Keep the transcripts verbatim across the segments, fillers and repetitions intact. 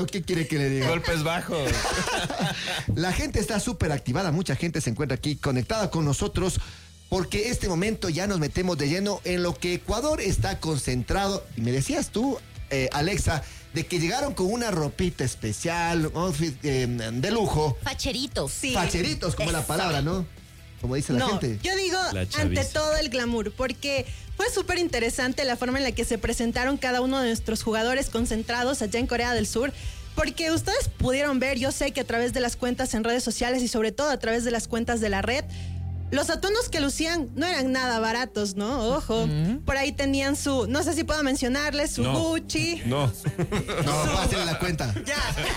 ¿Qué quiere que le diga? Golpes bajos. La gente está súper activada, mucha gente se encuentra aquí conectada con nosotros porque este momento ya nos metemos de lleno en lo que Ecuador está concentrado. Y me decías tú, eh, Alexa, de que llegaron con una ropita especial, outfit eh, de lujo. Facheritos. Sí. Facheritos, como Eso. la palabra, ¿no? Como dice la no, gente. yo digo La ante chaviza. todo el glamour, porque fue súper interesante la forma en la que se presentaron cada uno de nuestros jugadores concentrados allá en Corea del Sur. Porque ustedes pudieron ver, yo sé que a través de las cuentas en redes sociales y sobre todo a través de las cuentas de la red, los atuendos que lucían no eran nada baratos, ¿no? Ojo. Uh-huh. Por ahí tenían su, no sé si puedo mencionarles, su no. Gucci. No. No, pásale la cuenta. Ya.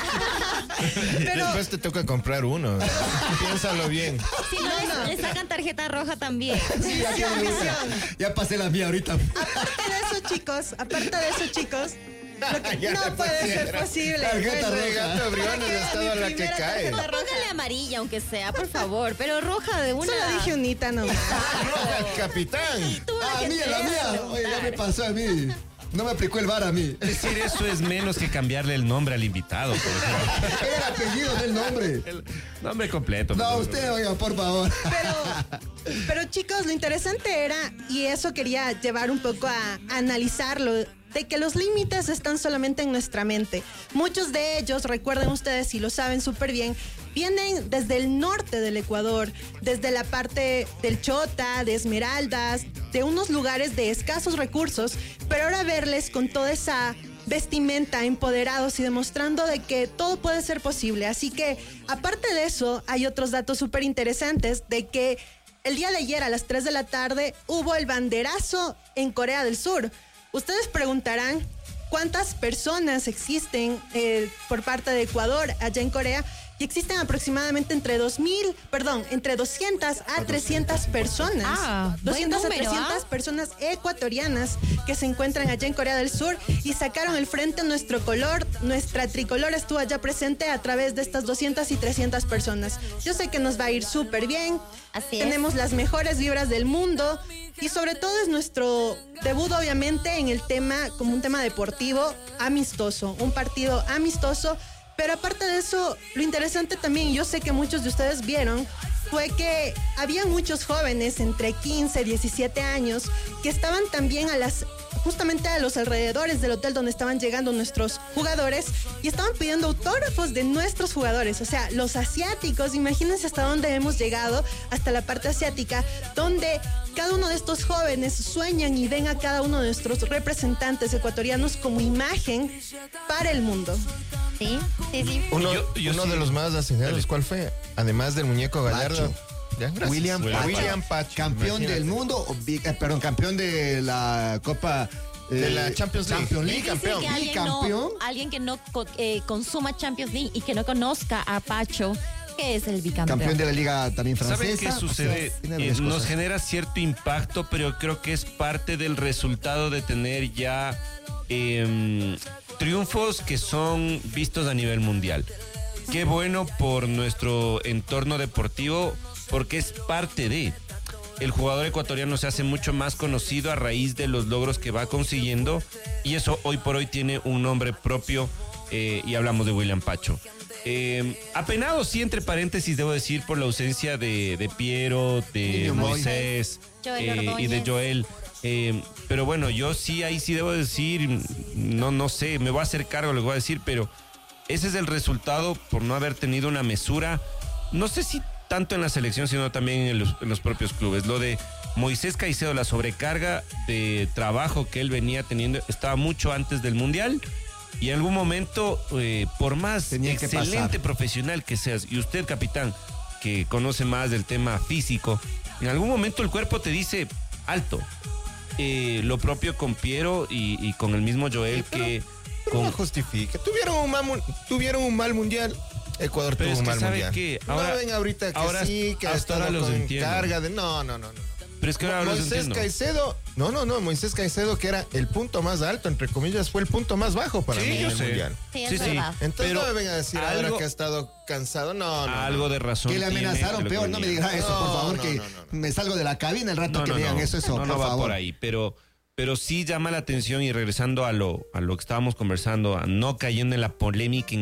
Pero después te toca comprar uno. Piénsalo bien. Si no, No, no. le sacan tarjeta roja también. sí, ya, Ya pasé la mía ahorita. aparte de eso, chicos, aparte de eso, chicos, lo que Ya no le puede ser pusieron. posible. Tarjeta Bueno, roja. Gato Briones Para ha estado a mi la que primera cae. tarjeta roja. Póngale amarilla, aunque sea, por favor. Pero roja de una. Solo dije unita nomás. Capitán. Tú la Ah, que mía, te la dejas mía. preguntar. Oye, ya me pasó a mí. No me aplicó el bar a mí. Decir eso es menos que cambiarle el nombre al invitado, por ejemplo. Era el apellido del nombre. El nombre completo. No, por usted, oiga, por favor. Pero, pero chicos, lo interesante era, y eso quería llevar un poco a, a analizarlo, de que los límites están solamente en nuestra mente. Muchos de ellos, recuerden ustedes, y lo saben súper bien, vienen desde el norte del Ecuador, desde la parte del Chota, de Esmeraldas, de unos lugares de escasos recursos, pero ahora verles con toda esa vestimenta, empoderados y demostrando de que todo puede ser posible. Así que, aparte de eso, hay otros datos súper interesantes de que el día de ayer a las tres de la tarde hubo el banderazo en Corea del Sur. Ustedes preguntarán cuántas personas existen eh, por parte de Ecuador allá en Corea. Y existen aproximadamente entre dos mil, perdón, entre doscientas a trescientas personas. Ah, doscientas buen a número, trescientas ¿ah? personas ecuatorianas que se encuentran allá en Corea del Sur y sacaron el frente nuestro color, nuestra tricolor estuvo allá presente a través de estas doscientas y trescientas personas. Yo sé que nos va a ir súper bien. Así es. Tenemos las mejores vibras del mundo y sobre todo es nuestro debut obviamente en el tema, como un tema deportivo amistoso, un partido amistoso. Pero aparte de eso, lo interesante también, yo sé que muchos de ustedes vieron, fue que había muchos jóvenes entre quince y diecisiete años que estaban también a las, justamente a los alrededores del hotel donde estaban llegando nuestros jugadores y estaban pidiendo autógrafos de nuestros jugadores. O sea, los asiáticos, imagínense hasta dónde hemos llegado, hasta la parte asiática, donde cada uno de estos jóvenes sueñan y ven a cada uno de nuestros representantes ecuatorianos como imagen para el mundo. Sí, sí, sí. Uno, Yo- yo uno sí. de los más ascendidos, ¿cuál fue? Además del muñeco Gallardo. Pacho. Ya, gracias. William Pacho. William Pacho. Campeón imagínate. del mundo, o bi- eh, perdón, campeón de la Copa... eh, De la Champions League. Champions League. Difícil campeón. que alguien Bicampeón. no, alguien que no co- eh, consuma Champions League y que no conozca a Pacho, que es el bicampeón. Campeón de la liga también francesa. ¿Saben qué sucede? O sea, tiene Eh, varias nos cosas. genera cierto impacto, pero creo que es parte del resultado de tener ya eh, triunfos que son vistos a nivel mundial. Qué bueno por nuestro entorno deportivo, porque es parte de... El jugador ecuatoriano se hace mucho más conocido a raíz de los logros que va consiguiendo y eso hoy por hoy tiene un nombre propio eh, y hablamos de William Pacho. Eh, apenado, sí, entre paréntesis, debo decir, por la ausencia de, de Piero, de Niño Moy. Moisés Joel eh, y de Ordóñez. Joel. Eh, pero bueno, yo sí, ahí sí debo decir, no, no sé, me voy a hacer cargo de lo que voy a decir, pero ese es el resultado por no haber tenido una mesura, no sé si tanto en la selección, sino también en los, en los propios clubes. Lo de Moisés Caicedo, la sobrecarga de trabajo que él venía teniendo, estaba mucho antes del Mundial. Y en algún momento, eh, por más Tenía que excelente pasar. profesional que seas, y usted, capitán, que conoce más del tema físico, en algún momento el cuerpo te dice, alto. Eh, lo propio con Piero y, y con el mismo Joel, Sí, pero- que... Pero con- no justifica. Tuvieron un mal, mu- tuvieron un mal mundial. Ecuador Pero tuvo es un que mal ¿sabe mundial. qué? Ahora- no ven ahorita que ahora- sí, que ha hasta ahora estado los con entiendo. carga de... No, no, no, no. Pero es que ahora los Moisés entiendo. Caicedo, no, no, no, Moisés Caicedo, que era el punto más alto, entre comillas, fue el punto más bajo para Sí, mí en yo el sé. mundial. Sí, es Sí, sí. verdad. Entonces Pero no me vengan a decir algo- ahora que ha estado cansado. No, no, no. Algo de razón. Que le tiene amenazaron de lo que peor, no me venía. digas eso, por No, favor, no, que no, no, no. me salgo de la cabina el rato que me digan eso, eso, no, no por va favor. por ahí, pero pero sí llama la atención y regresando a lo, a lo que estábamos conversando, a no cayendo en la polémica